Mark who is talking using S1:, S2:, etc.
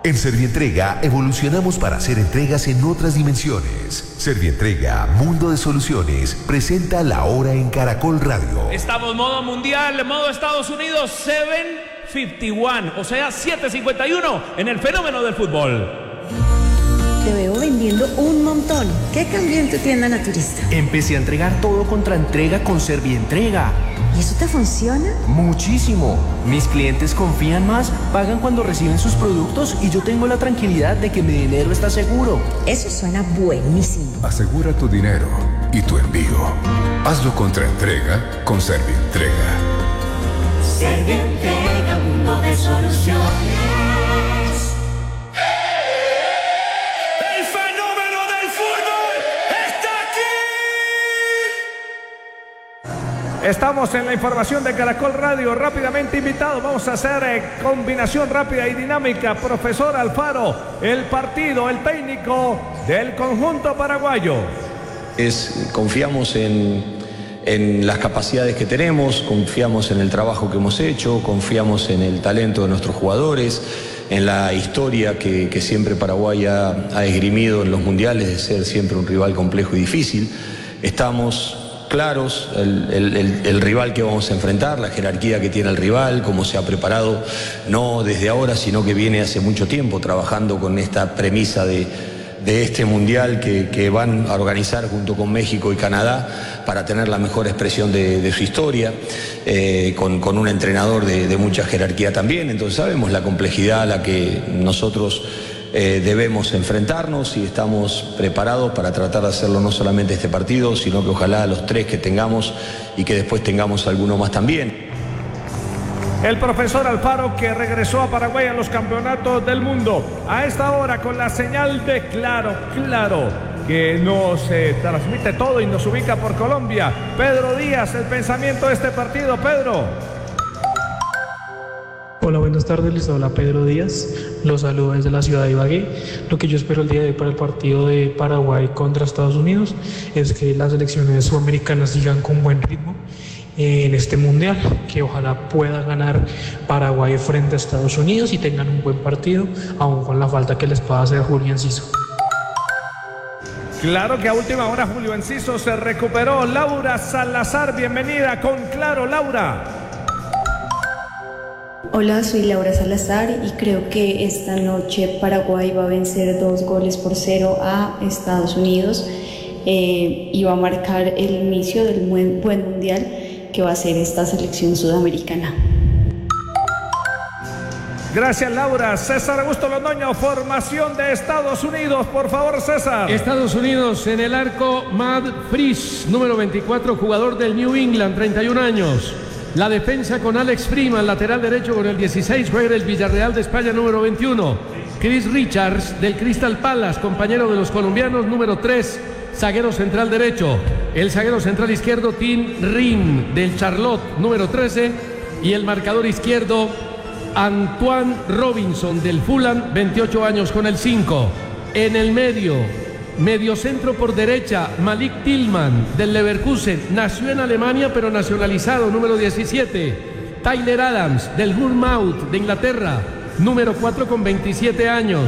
S1: En Servientrega evolucionamos para hacer entregas en otras dimensiones. Servientrega, Mundo de Soluciones, presenta La Hora en Caracol Radio.
S2: Estamos modo mundial, modo Estados Unidos, 7:51, o sea, 7:51 en el fenómeno del fútbol.
S3: Te veo vendiendo un montón. ¿Qué cambió en tu tienda naturista?
S4: Empecé a entregar todo contra entrega con Servientrega.
S3: ¿Y eso te funciona?
S4: Muchísimo. Mis clientes confían más, pagan cuando reciben sus productos y yo tengo la tranquilidad de que mi dinero está seguro.
S3: Eso suena buenísimo.
S5: Asegura tu dinero y tu envío. Hazlo contra entrega con Servientrega.
S6: Servientrega, mundo de soluciones.
S7: Estamos en la información de Caracol Radio. Rápidamente invitados, vamos a hacer combinación rápida y dinámica. Profesor Alfaro, el partido, el técnico del conjunto paraguayo.
S8: Confiamos en las capacidades que tenemos, confiamos en el trabajo que hemos hecho, confiamos en el talento de nuestros jugadores, en la historia que siempre Paraguay ha esgrimido en los mundiales de ser siempre un rival complejo y difícil. Estamos claros, el rival que vamos a enfrentar, la jerarquía que tiene el rival, cómo se ha preparado, no desde ahora, sino que viene hace mucho tiempo trabajando con esta premisa de este mundial que van a organizar junto con México y Canadá para tener la mejor expresión de su historia, con un entrenador de mucha jerarquía también. Entonces sabemos la complejidad a la que nosotros debemos enfrentarnos y estamos preparados para tratar de hacerlo no solamente este partido, sino que ojalá los 3 que tengamos y que después tengamos alguno más también.
S7: El profesor Alfaro, que regresó a Paraguay a los campeonatos del mundo a esta hora con la señal de Claro, que nos transmite todo y nos ubica por Colombia. Pedro Díaz, el pensamiento de este partido. Pedro.
S9: Hola, buenas tardes, les habla Pedro Díaz, los saludo desde la ciudad de Ibagué. Lo que yo espero el día de hoy para el partido de Paraguay contra Estados Unidos es que las selecciones sudamericanas sigan con buen ritmo en este mundial, que ojalá pueda ganar Paraguay frente a Estados Unidos y tengan un buen partido, aun con la falta que les pueda hacer Julio Enciso.
S7: Claro que a última hora Julio Enciso se recuperó. Laura Salazar, bienvenida con Claro, Laura.
S10: Hola, soy Laura Salazar y creo que esta noche Paraguay va a vencer 2-0 a Estados Unidos y va a marcar el inicio del buen mundial que va a ser esta selección sudamericana.
S7: Gracias, Laura. César Augusto Londoño, formación de Estados Unidos, por favor, César.
S11: Estados Unidos en el arco, Matt Freese, número 24, jugador del New England, 31 años. La defensa con Alex Freeman, lateral derecho con el 16, juega el Villarreal de España, número 21. Chris Richards del Crystal Palace, compañero de los colombianos, número 3, zaguero central derecho. El zaguero central izquierdo, Tim Rin del Charlotte, número 13. Y el marcador izquierdo, Antoine Robinson del Fulham, 28 años con el 5. En el mediocentro por derecha, Malik Tillman del Leverkusen, nació en Alemania pero nacionalizado, número 17. Tyler Adams del Bournemouth de Inglaterra, número 4 con 27 años.